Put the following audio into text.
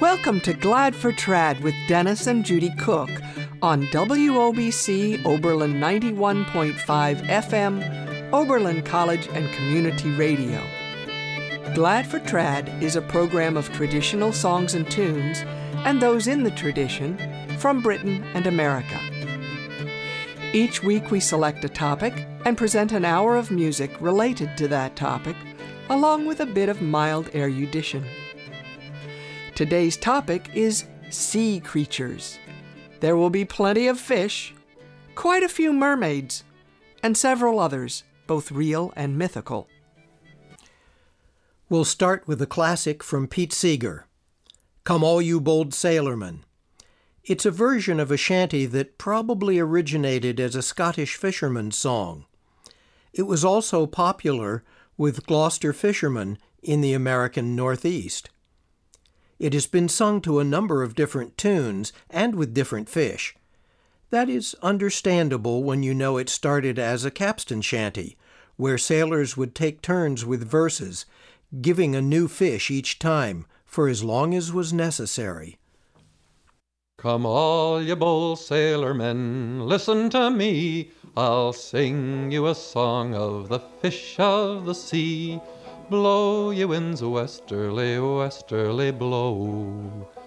Welcome to Glad for Trad with Dennis and Judy Cook on WOBC Oberlin 91.5 FM, Oberlin College and Community Radio. Glad for Trad is a program of traditional songs and tunes, and those in the tradition, from Britain and America. Each week we select a topic and present an hour of music related to that topic, along with a bit of mild erudition. Today's topic is sea creatures. There will be plenty of fish, quite a few mermaids, and several others, both real and mythical. We'll start with a classic from Pete Seeger, Come All You Bold Sailormen. It's a version of a shanty that probably originated as a Scottish fisherman's song. It was also popular with Gloucester fishermen in the American Northeast. It has been sung to a number of different tunes and with different fish. That is understandable when you know it started as a capstan shanty, where sailors would take turns with verses, giving a new fish each time for as long as was necessary. Come all ye bold sailormen, listen to me. I'll sing you a song of the fish of the sea. Blow, ye winds, westerly, westerly, blow.